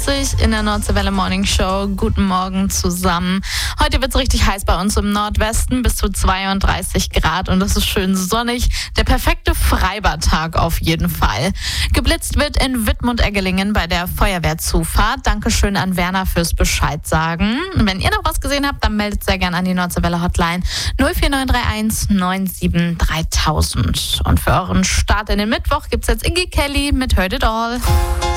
8:45 in der Nordseewelle Morning Show. Guten Morgen zusammen. Heute wird es richtig heiß bei uns im Nordwesten, bis zu 32 Grad und es ist schön sonnig. Der perfekte Freibadtag auf jeden Fall. Geblitzt wird in Wittmund-Eggelingen bei der Feuerwehrzufahrt. Dankeschön an Werner fürs Bescheid sagen. Wenn ihr noch was gesehen habt, dann meldet sehr gerne an die Nordseewelle Hotline 04931 97 3000. Und für euren Start in den Mittwoch gibt's jetzt Iggy Kelly mit Heard It All.